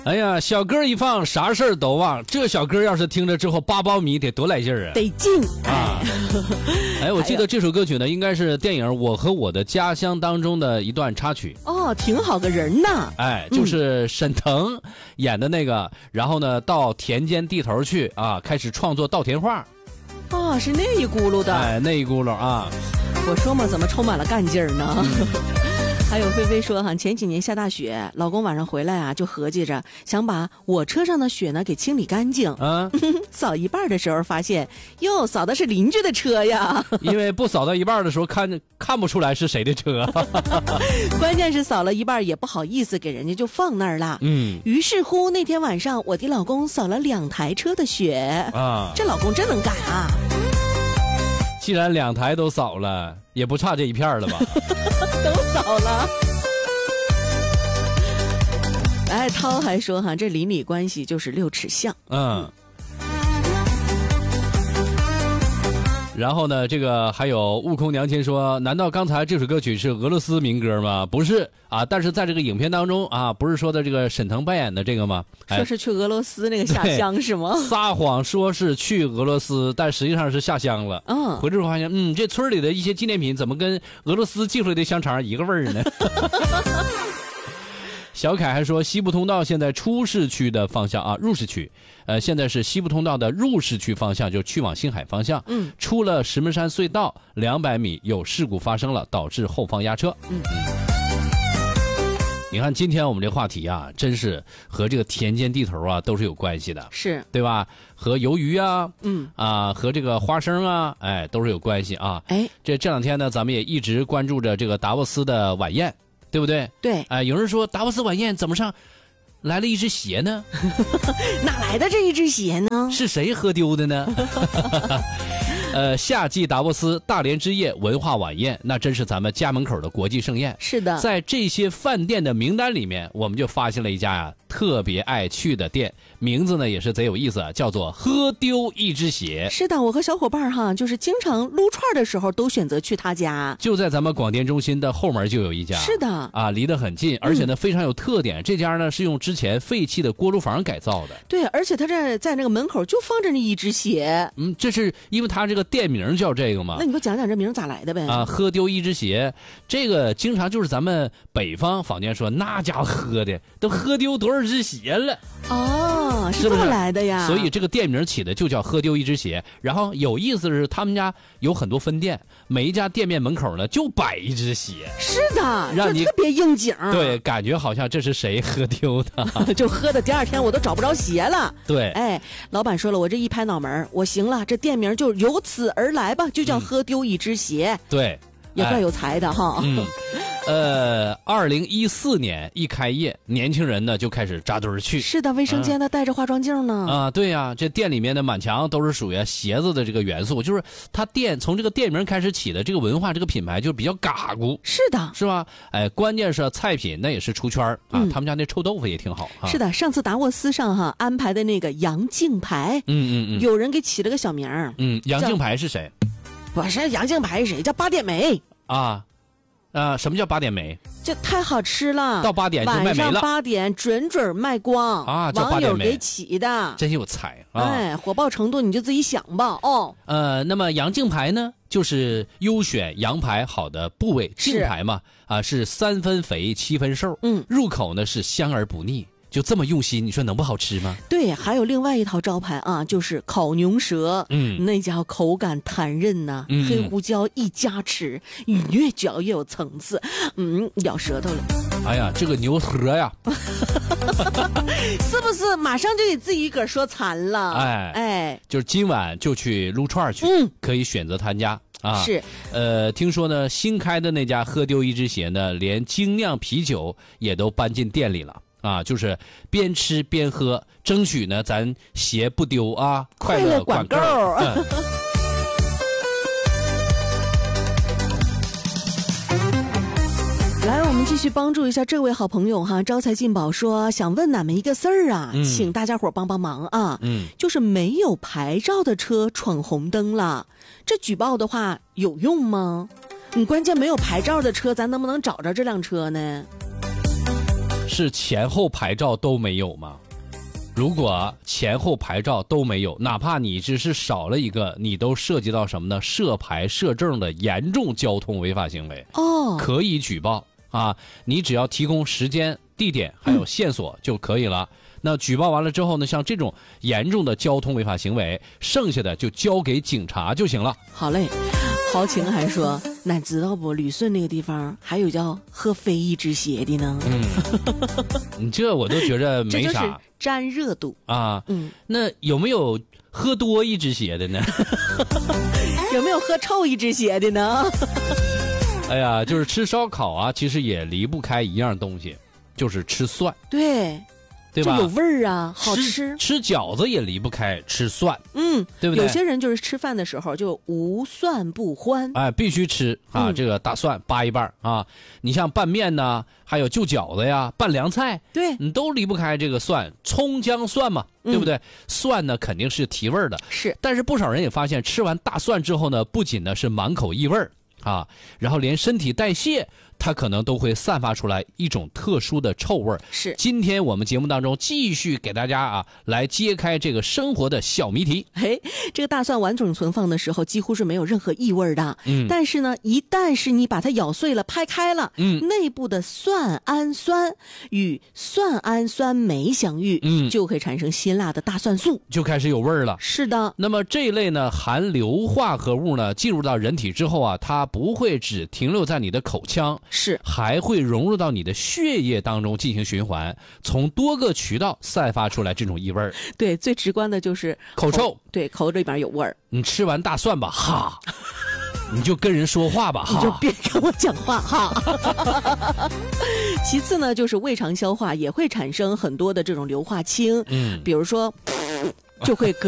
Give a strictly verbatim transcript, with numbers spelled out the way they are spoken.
哎呀，小歌一放，啥事儿都忘。这小歌要是听了之后八苞米，得多来劲儿啊！ 得劲啊！哎，我记得这首歌曲呢，应该是电影《我和我的家乡》当中的一段插曲。 哦，挺好个人呐！ 哎，就是沈腾演的那个，嗯、然后呢，到田间地头去啊，开始创作稻田画。 哦，是那一轱辘的。 哎，那一轱辘啊！ 我说嘛，怎么充满了干劲儿呢？嗯还有菲菲说哈，前几年下大雪，老公晚上回来啊，就合计着想把我车上的雪呢给清理干净。啊，扫一半的时候发现，哟，扫的是邻居的车呀。 因为不扫到一半的时候看看不出来是谁的车。 关键是扫了一半也不好意思给人家就放那儿了。嗯。于是乎那天晚上，我的老公扫了两台车的雪。啊，这老公真能干啊！ 既然两台都扫了，也不差这一片了吧？ 都扫了。哎，涛还说哈，这邻里关系就是六尺巷。嗯。 然后呢，这个还有悟空娘亲说，难道刚才这首歌曲是俄罗斯民歌吗？不是啊，但是在这个影片当中啊，不是说的这个沈腾扮演的这个吗？ 说是去俄罗斯那个下乡是吗？ 撒谎说是去俄罗斯，但实际上是下乡了。嗯，回去之后发现，嗯，这村里的一些纪念品怎么跟俄罗斯寄回来的香肠一个味儿呢？小凯还说，西部通道现在出市区的方向啊，入市区，呃，现在是西部通道的入市区方向，就去往星海方向。嗯，出了石门山隧道两百米有事故发生了，导致后方压车。嗯嗯，你看今天我们这话题啊，真是和这个田间地头啊都是有关系的， 是对吧？和鱿鱼啊，嗯啊，和这个花生啊，哎，都是有关系啊。哎，这这两天呢，咱们也一直关注着这个达沃斯的晚宴。对不对？ 对， 哎、呃，有人说达沃斯晚宴怎么上来了一只鞋呢？ 哪来的这一只鞋呢？ 是谁喝丢的呢？呃，夏季达沃斯大连之夜文化晚宴，那真是咱们家门口的国际盛宴。 是的， 在这些饭店的名单里面，我们就发现了一家呀、啊、特别爱去的店，名字呢也是贼有意思，叫做喝丢一只鞋。 是的，我和小伙伴哈，就是经常撸串的时候都选择去他家， 就在咱们广电中心的后门就有一家。 是的， 啊，离得很近，而且呢、嗯、非常有特点。这家呢是用之前废弃的锅炉房改造的。 对，而且他这在那个门口就放着那一只鞋。 嗯，这是因为他这个店名叫这个嘛。 那你给我讲讲这名咋来的呗？ 啊，喝丢一只鞋，这个经常就是咱们北方坊间说，那家伙喝的都喝丢多少只鞋了。 哦，是这么来的呀。 所以这个店名起的就叫喝丢一只鞋。然后有意思的是，他们家有很多分店，每一家店面门口呢就摆一只鞋。 是的， 让你特别应景。 对，感觉好像这是谁喝丢的， 就喝的第二天我都找不着鞋了。 对， 哎，老板说了，我这一拍脑门，我行了，这店名就由此而来吧，就叫喝丢一只鞋。 嗯、对， 也怪有才的哈。 嗯，呃，二零一四年一开业，年轻人呢就开始扎堆去。 是的，卫生间呢带着化妆镜呢。 啊，对呀、啊，这店里面的满墙都是属于鞋子的这个元素，就是它店从这个店名开始起的这个文化，这个品牌就比较嘎咕。 是的， 是吧？哎，关键是菜品那也是出圈啊、嗯，他们家那臭豆腐也挺好。啊、 是的，上次达沃斯上哈安排的那个杨敬牌，嗯嗯嗯，有人给起了个小名儿。 嗯，杨敬牌是谁？ 不是杨敬牌是谁？叫八点梅啊。啊、呃，什么叫八点梅？ 这太好吃了， 到八点就卖没了。 晚上八点准准卖光啊！ 网友给起的， 真有才啊！ 哎，火爆程度你就自己想吧哦。 呃，那么羊颈排呢，就是优选羊排好的部位，颈排嘛啊是三分肥七分瘦，嗯，入口呢是香而不腻。就这么用心，你说能不好吃吗？ 对，还有另外一套招牌啊，就是烤牛舌，嗯，那家伙口感弹韧呐、啊嗯，黑胡椒一加持，越嚼越有层次，嗯，咬舌头了。 哎呀，这个牛舌呀， 是不是马上就给自己一个说馋了？哎哎， 就是今晚就去撸串去，嗯，可以选择他家。啊， 是， 呃，听说呢，新开的那家喝丢一只鞋呢，连精酿啤酒也都搬进店里了。啊，就是边吃边喝，争取呢咱鞋不丢啊，快乐管够。嗯、 来，我们继续帮助一下这位好朋友哈，招财进宝说想问俺们一个事儿啊、嗯，请大家伙帮帮忙啊。嗯，就是没有牌照的车闯红灯了，这举报的话有用吗？你关键没有牌照的车，咱能不能找着这辆车呢？ 是前后牌照都没有吗？如果前后牌照都没有，哪怕你只是少了一个，你都涉及到什么呢？涉牌涉证的严重交通违法行为哦， 可以举报啊！你只要提供时间、地点还有线索就可以了。嗯、那举报完了之后呢，像这种严重的交通违法行为，剩下的就交给警察就行了。 好嘞。豪情还说，咱知道不？旅顺那个地方还有叫喝非一只鞋的呢。 嗯，你这我都觉着没啥。 这就是沾热度啊。嗯，那有没有喝多一只鞋的呢？ 有没有喝臭一只鞋的呢？ 哎呀，就是吃烧烤啊，其实也离不开一样东西，就是吃蒜。 对。 对吧？ 这有味儿啊，好吃。 吃, 吃饺子也离不开吃蒜， 嗯， 对不对？ 有些人就是吃饭的时候就无蒜不欢， 哎，必须吃啊！嗯、这个大蒜扒一半啊，你像拌面呢，还有就饺子呀、拌凉菜， 对， 你都离不开这个蒜，葱姜蒜嘛，对不对？嗯、蒜呢肯定是提味儿的， 是。 但是不少人也发现，吃完大蒜之后呢，不仅呢是满口异味儿啊，然后连身体代谢。它可能都会散发出来一种特殊的臭味儿。 是， 今天我们节目当中继续给大家啊来揭开这个生活的小谜题。 嘿，这个大蒜完整存放的时候几乎是没有任何异味的。嗯，但是呢，一旦是你把它咬碎了、拍开了，嗯，内部的蒜氨酸与蒜氨酸酶相遇，嗯，就会产生辛辣的大蒜素， 就开始有味儿了。 是的。 那么这一类呢含硫化合物呢进入到人体之后啊，它不会只停留在你的口腔。 是， 还会融入到你的血液当中进行循环，从多个渠道散发出来这种异味儿。 对，最直观的就是口臭。 对，口里边有味儿。 你吃完大蒜吧，哈，你就跟人说话吧，哈， 你就别跟我讲话，哈。其次呢，就是胃肠消化也会产生很多的这种硫化氢，嗯，比如说就会